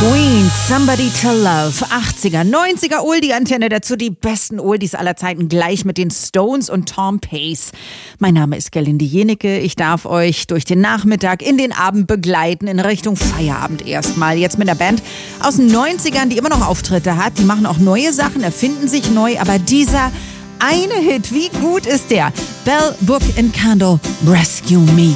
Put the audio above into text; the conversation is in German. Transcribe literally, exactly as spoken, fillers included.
Queen, Somebody to Love, achtziger, neunziger Oldie-Antenne, dazu die besten Oldies aller Zeiten, gleich mit den Stones und Tom Pace. Mein Name ist Gerlinde Jenecke, ich darf euch durch den Nachmittag in den Abend begleiten, in Richtung Feierabend erstmal. Jetzt mit einer Band aus den neunzigern, die immer noch Auftritte hat, die machen auch neue Sachen, erfinden sich neu, aber dieser eine Hit, wie gut ist der? Bell, Book and Candle, Rescue Me.